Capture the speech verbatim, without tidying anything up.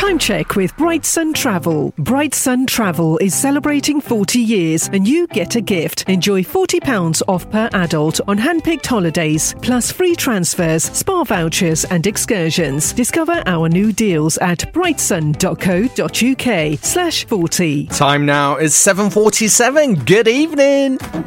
Time check with Bright Sun Travel. Bright Sun Travel is celebrating forty years and you get a gift. Enjoy forty pounds off per adult on hand-picked holidays, plus free transfers, spa vouchers and excursions. Discover our new deals at brightsun.co.uk slash 40. Time now is seven forty-seven. Good evening.